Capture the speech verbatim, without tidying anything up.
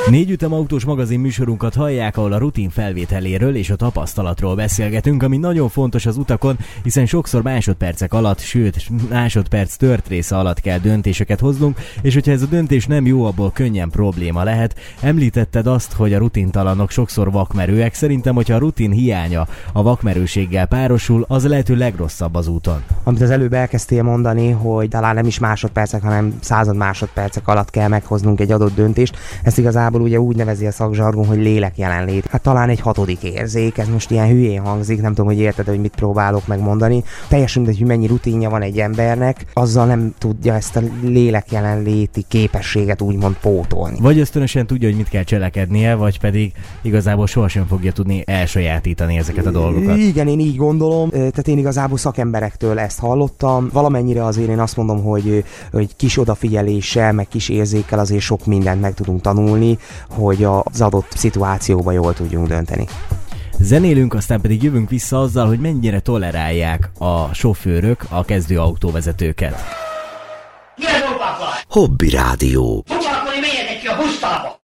Négy ütem autós magazin műsorunkat hallják, ahol a rutin felvételéről és a tapasztalatról beszélgetünk, ami nagyon fontos az utakon, hiszen sokszor másodpercek alatt, sőt másodperc tört része alatt kell döntéseket hoznunk, és hogyha ez a döntés nem jó, abból könnyen probléma lehet. Említetted azt, hogy a rutintalanok sokszor vakmerőek. Szerintem, hogyha a rutin hiánya a vakmerőséggel párosul, az a lehető legrosszabb az úton. Amit az előbb elkezdtél mondani, hogy talán nem is másodpercek, hanem század másodpercek alatt kell meghoznunk egy adott döntést, ezt igazából ugye úgy nevezi a szakzsargon, hogy lélek jelenlét. Hát talán egy hatodik érzék, ez most ilyen hülyén hangzik, nem tudom, hogy érted, hogy mit próbálok megmondani. Teljesen mindegy, hogy mennyi rutinja van egy embernek, azzal nem tudja ezt a lélek jelenléti képességet úgymond pótolni. Vagy ösztönösen tudja, hogy mit kell cselekednie, vagy pedig igazából sohasem fogja tudni elsajátítani ezeket a dolgokat. Igen, én így gondolom, tehát én igazából szakemberektől ezt hallottam. Valamennyire azért én azt mondom, hogy, hogy kis odafigyeléssel, meg kis érzékkel azért sok mindent meg tudunk tanulni, hogy az adott szituációban jól tudjunk dönteni. Zenélünk, aztán pedig jövünk vissza azzal, hogy mennyire tolerálják a sofőrök a kezdő autóvezetőket. Hobby Rádió. Foglalkozni, menjetek ki a pusztába!